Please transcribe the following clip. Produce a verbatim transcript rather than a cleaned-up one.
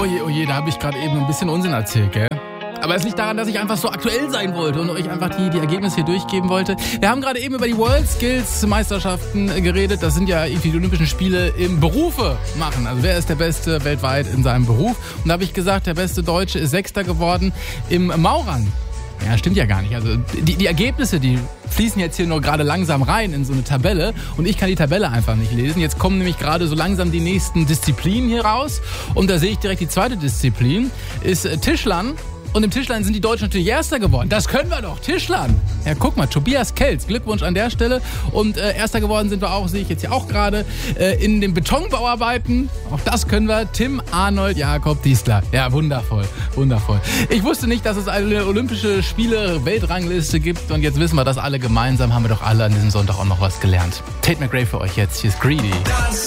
Oh je, oh je, da habe ich gerade eben ein bisschen Unsinn erzählt, gell? Aber es liegt daran, dass ich einfach so aktuell sein wollte und euch einfach die, die Ergebnisse hier durchgeben wollte. Wir haben gerade eben über die World Skills Meisterschaften geredet. Das sind ja irgendwie die Olympischen Spiele im Berufe machen. Also wer ist der Beste weltweit in seinem Beruf? Und da habe ich gesagt, der beste Deutsche ist Sechster geworden im Maurern. Ja, stimmt ja gar nicht. Also die, die Ergebnisse, die fließen jetzt hier nur gerade langsam rein in so eine Tabelle und ich kann die Tabelle einfach nicht lesen. Jetzt kommen nämlich gerade so langsam die nächsten Disziplinen hier raus und da sehe ich direkt die zweite Disziplin, ist Tischlern. Und im Tischlern sind die Deutschen natürlich Erster geworden. Das können wir doch, Tischlern. Ja, guck mal, Tobias Kelz, Glückwunsch an der Stelle. Und äh, Erster geworden sind wir auch, sehe ich jetzt hier auch gerade, äh, in den Betonbauarbeiten. Auch das können wir. Tim Arnold Jakob Diesler. Ja, wundervoll, wundervoll. Ich wusste nicht, dass es eine Olympische Spiele Weltrangliste gibt. Und jetzt wissen wir das alle gemeinsam. Haben wir doch alle an diesem Sonntag auch noch was gelernt. Tate McRae für euch jetzt. Hier ist Greedy.